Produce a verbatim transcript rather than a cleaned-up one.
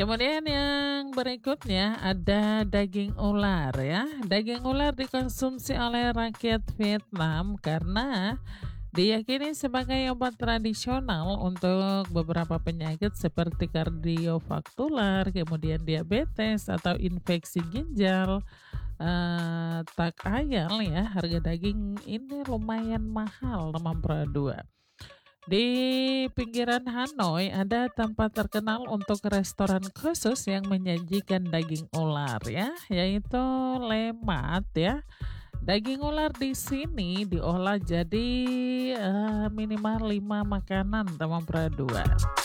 Kemudian yang berikutnya ada daging ular ya. Daging ular dikonsumsi oleh rakyat Vietnam karena diyakini sebagai obat tradisional untuk beberapa penyakit seperti kardiovaskular, kemudian diabetes atau infeksi ginjal. Eh, tak ayal ya, harga daging ini lumayan mahal, nomor dua. Di pinggiran Hanoi ada tempat terkenal untuk restoran khusus yang menyajikan daging ular ya, yaitu Lemat ya. Daging ular di sini diolah jadi eh, minimal lima makanan, teman dua.